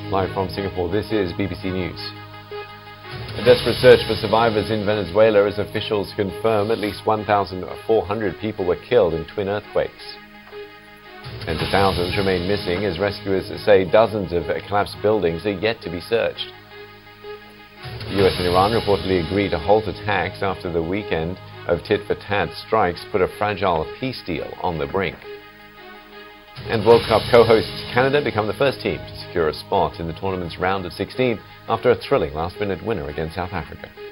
Live from Singapore, this is BBC News. A desperate search for survivors in Venezuela as officials confirm at least 1,400 people were killed in twin earthquakes. Tens of thousands remain missing as rescuers say dozens of collapsed buildings are yet to be searched. The US and Iran reportedly agreed to halt attacks after the weekend of tit-for-tat strikes put a fragile peace deal on the brink. And World Cup co-hosts Canada become the first team to secure a spot in the tournament's round of 16 after a thrilling last-minute winner against South Africa.